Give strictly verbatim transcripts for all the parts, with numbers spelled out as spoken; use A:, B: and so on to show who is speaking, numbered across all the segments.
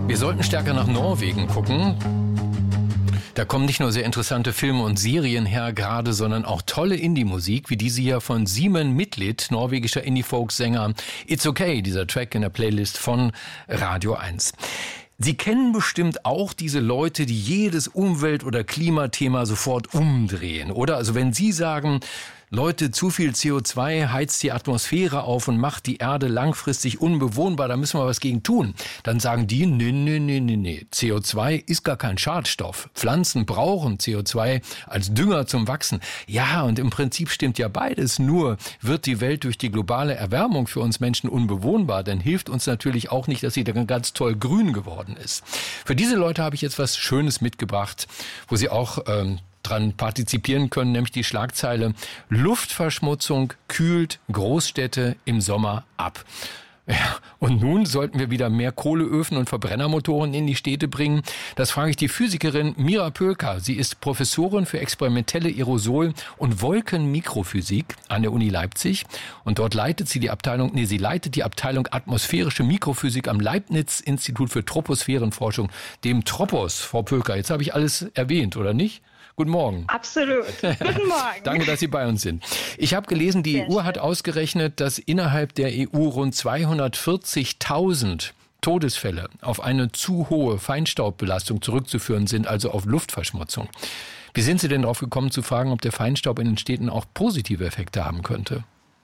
A: Wir sollten stärker nach Norwegen gucken. Da kommen nicht nur sehr interessante Filme und Serien her gerade, sondern auch tolle Indie-Musik, wie diese hier von Simen Midtlidt, norwegischer Indie-Folk-Sänger. It's Okay, dieser Track in der Playlist von Radio eins. Sie kennen bestimmt auch diese Leute, die jedes Umwelt- oder Klimathema sofort umdrehen, oder? Also wenn Sie sagen, Leute, zu viel C O zwei heizt die Atmosphäre auf und macht die Erde langfristig unbewohnbar, da müssen wir was gegen tun. Dann sagen die, nee, nee, nee, nee, nee, C O zwei ist gar kein Schadstoff. Pflanzen brauchen C O zwei als Dünger zum Wachsen. Ja, und im Prinzip stimmt ja beides. Nur wird die Welt durch die globale Erwärmung für uns Menschen unbewohnbar, dann hilft uns natürlich auch nicht, dass sie dann ganz toll grün geworden ist. Für diese Leute habe ich jetzt was Schönes mitgebracht, wo sie auch ähm, dran partizipieren können, nämlich die Schlagzeile: Luftverschmutzung kühlt Großstädte im Sommer ab. Ja, und nun sollten wir wieder mehr Kohleöfen und Verbrennermotoren in die Städte bringen. Das frage ich die Physikerin Mira Pölker. Sie ist Professorin für experimentelle Aerosol- und Wolkenmikrophysik an der Uni Leipzig. Und dort leitet sie die Abteilung, nee, sie leitet die Abteilung atmosphärische Mikrophysik am Leibniz-Institut für Troposphärenforschung, dem Tropos. Frau Pölker, jetzt habe ich alles erwähnt, oder nicht? Guten Morgen.
B: Absolut. Guten Morgen.
A: Danke, dass Sie bei uns sind. Ich habe gelesen, die Sehr E U schön. hat ausgerechnet, dass innerhalb der E U rund zweihundertvierzigtausend Todesfälle auf eine zu hohe Feinstaubbelastung zurückzuführen sind, also auf Luftverschmutzung. Wie sind Sie denn darauf gekommen zu fragen, ob der Feinstaub in den Städten auch positive Effekte haben könnte?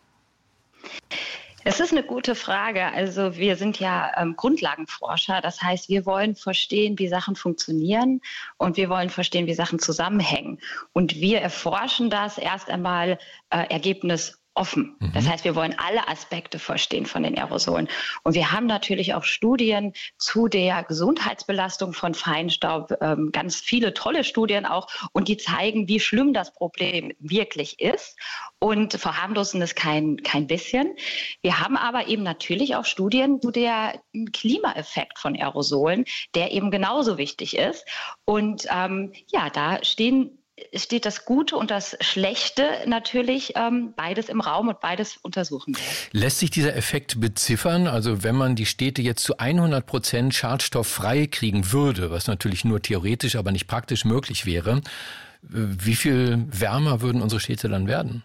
B: Das ist eine gute Frage. Also wir sind ja ähm, Grundlagenforscher. Das heißt, wir wollen verstehen, wie Sachen funktionieren und wir wollen verstehen, wie Sachen zusammenhängen. Und wir erforschen das erst einmal äh, ergebnisoffen. Das heißt, wir wollen alle Aspekte verstehen von den Aerosolen. Und wir haben natürlich auch Studien zu der Gesundheitsbelastung von Feinstaub, ähm, ganz viele tolle Studien auch. Und die zeigen, wie schlimm das Problem wirklich ist und verharmlosen es kein, kein bisschen. Wir haben aber eben natürlich auch Studien zu der Klimaeffekt von Aerosolen, der eben genauso wichtig ist. Und ähm, ja, da stehen steht das Gute und das Schlechte natürlich ähm, beides im Raum und beides untersuchen wir.
A: Lässt sich dieser Effekt beziffern? Also wenn man die Städte jetzt zu hundert Prozent schadstofffrei kriegen würde, was natürlich nur theoretisch, aber nicht praktisch möglich wäre, wie viel wärmer würden unsere Städte dann werden?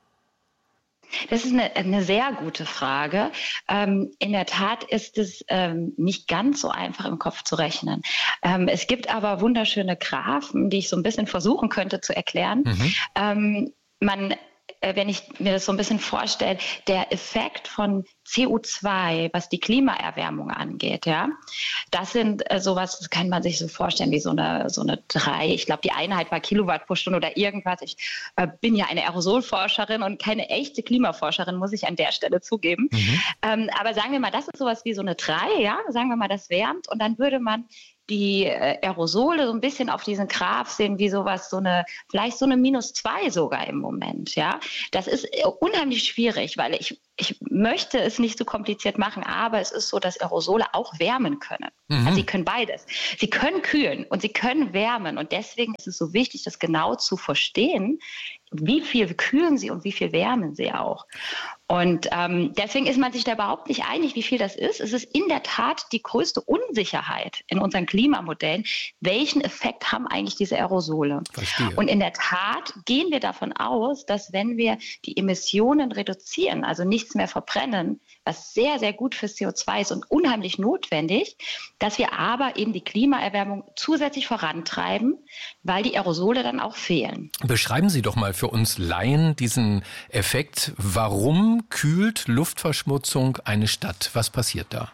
B: Das ist eine, eine sehr gute Frage. Ähm, in der Tat ist es ähm, nicht ganz so einfach im Kopf zu rechnen. Ähm, es gibt aber wunderschöne Graphen, die ich so ein bisschen versuchen könnte zu erklären. Mhm. Ähm, man wenn ich mir das so ein bisschen vorstelle, der Effekt von C O zwei, was die Klimaerwärmung angeht, ja, das sind äh, sowas, das kann man sich so vorstellen wie so eine, so eine drei, ich glaube, die Einheit war Kilowatt pro Stunde oder irgendwas. Ich äh, bin ja eine Aerosolforscherin und keine echte Klimaforscherin, muss ich an der Stelle zugeben. Mhm. Ähm, aber sagen wir mal, das ist sowas wie so eine drei, ja, sagen wir mal, das wärmt und dann würde man die äh, Aerosole so ein bisschen auf diesen Graph sehen, wie sowas, so eine, vielleicht so eine minus zwei sogar im Moment, ja. Das ist äh, unheimlich schwierig, weil ich, ich möchte es nicht so kompliziert machen, aber es ist so, dass Aerosole auch wärmen können. Mhm. Also sie können beides. Sie können kühlen und sie können wärmen und deswegen ist es so wichtig, das genau zu verstehen, wie viel kühlen sie und wie viel wärmen sie auch. Und ähm, deswegen ist man sich da überhaupt nicht einig, wie viel das ist. Es ist in der Tat die größte Unsicherheit in unseren Klimamodellen. Welchen Effekt haben eigentlich diese Aerosole? Verstehe. Und in der Tat gehen wir davon aus, dass wenn wir die Emissionen reduzieren, also nichts mehr verbrennen, was sehr, sehr gut für C O zwei ist und unheimlich notwendig, dass wir aber eben die Klimaerwärmung zusätzlich vorantreiben, weil die Aerosole dann auch fehlen.
A: Beschreiben Sie doch mal für uns Laien diesen Effekt. Warum kühlt Luftverschmutzung eine Stadt? Was passiert da?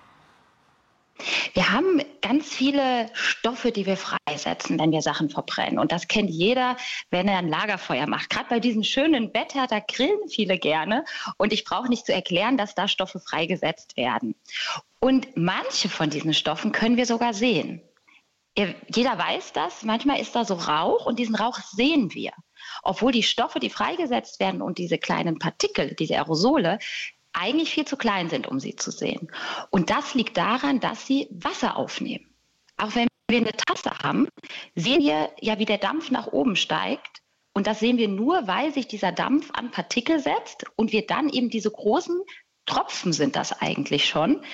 B: Wir haben ganz viele Stoffe, die wir freisetzen, wenn wir Sachen verbrennen. Und das kennt jeder, wenn er ein Lagerfeuer macht. Gerade bei diesem schönen Wetter, da grillen viele gerne. Und ich brauche nicht zu erklären, dass da Stoffe freigesetzt werden. Und manche von diesen Stoffen können wir sogar sehen. Jeder weiß das. Manchmal ist da so Rauch und diesen Rauch sehen wir. Obwohl die Stoffe, die freigesetzt werden und diese kleinen Partikel, diese Aerosole, eigentlich viel zu klein sind, um sie zu sehen. Und das liegt daran, dass sie Wasser aufnehmen. Auch wenn wir eine Tasse haben, sehen wir ja, wie der Dampf nach oben steigt. Und das sehen wir nur, weil sich dieser Dampf an Partikel setzt und wir dann eben diese großen Tropfen sind das eigentlich schon,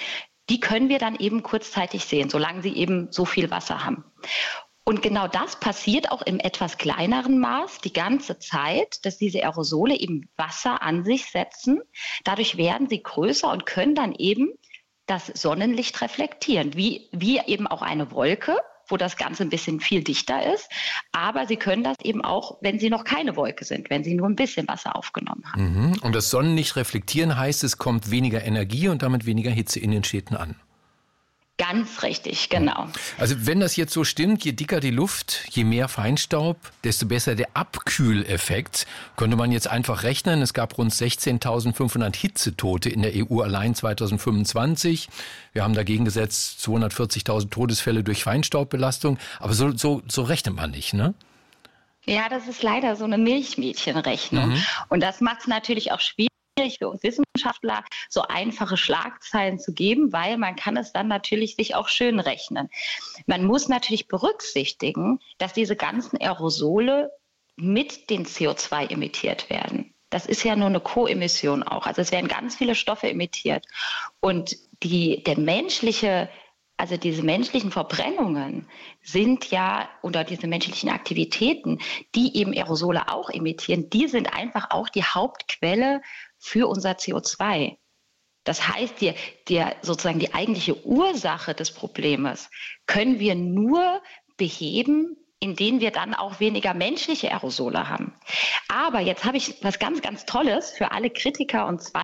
B: die können wir dann eben kurzzeitig sehen, solange sie eben so viel Wasser haben. Und genau das passiert auch im etwas kleineren Maß die ganze Zeit, dass diese Aerosole eben Wasser an sich setzen. Dadurch werden sie größer und können dann eben das Sonnenlicht reflektieren, wie, wie eben auch eine Wolke, wo das Ganze ein bisschen viel dichter ist. Aber sie können das eben auch, wenn sie noch keine Wolke sind, wenn sie nur ein bisschen Wasser aufgenommen haben.
A: Mhm. Und das Sonnenlicht reflektieren heißt, es kommt weniger Energie und damit weniger Hitze in den Städten an.
B: Ganz richtig, genau.
A: Also wenn das jetzt so stimmt, je dicker die Luft, je mehr Feinstaub, desto besser der Abkühleffekt. Könnte man jetzt einfach rechnen, es gab rund sechzehntausendfünfhundert Hitzetote in der E U allein zweitausendfünfundzwanzig. Wir haben dagegen gesetzt zweihundertvierzigtausend Todesfälle durch Feinstaubbelastung. Aber so, so, so rechnet man nicht, ne?
B: Ja, das ist leider so eine Milchmädchenrechnung. Mhm. Und das macht es natürlich auch schwierig für uns Wissenschaftler, so einfache Schlagzeilen zu geben, weil man kann es dann natürlich sich auch schön rechnen. Man muss natürlich berücksichtigen, dass diese ganzen Aerosole mit den C O zwei emittiert werden. Das ist ja nur eine Koemission auch. Also es werden ganz viele Stoffe emittiert. Und die, der menschliche Also diese menschlichen Verbrennungen sind ja, oder diese menschlichen Aktivitäten, die eben Aerosole auch emittieren, die sind einfach auch die Hauptquelle für unser C O zwei. Das heißt, die, die, sozusagen die eigentliche Ursache des Problems können wir nur beheben, indem wir dann auch weniger menschliche Aerosole haben. Aber jetzt habe ich was ganz, ganz Tolles für alle Kritiker, und zwar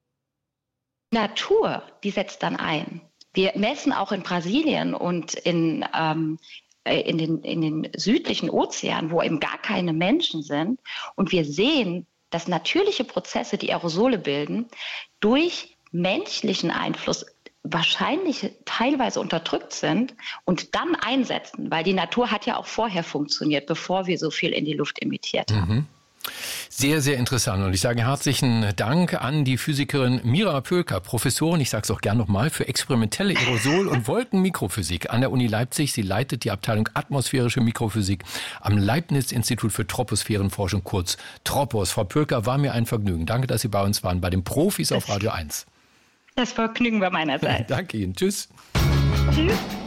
B: die Natur, die setzt dann ein. Wir messen auch in Brasilien und in, ähm, in, den, in den südlichen Ozeanen, wo eben gar keine Menschen sind. Und wir sehen, dass natürliche Prozesse, die Aerosole bilden, durch menschlichen Einfluss wahrscheinlich teilweise unterdrückt sind und dann einsetzen. Weil die Natur hat ja auch vorher funktioniert, bevor wir so viel in die Luft emittiert haben.
A: Mhm. Sehr, sehr interessant. Und ich sage herzlichen Dank an die Physikerin Mira Pölker, Professorin, ich sage es auch gern nochmal, für experimentelle Aerosol- und Wolkenmikrophysik an der Uni Leipzig. Sie leitet die Abteilung Atmosphärische Mikrophysik am Leibniz-Institut für Troposphärenforschung, kurz Tropos. Frau Pölker, war mir ein Vergnügen. Danke, dass Sie bei uns waren, bei den Profis auf Radio eins.
B: Das Vergnügen war meinerseits.
A: Danke Ihnen. Tschüss.
B: Tschüss.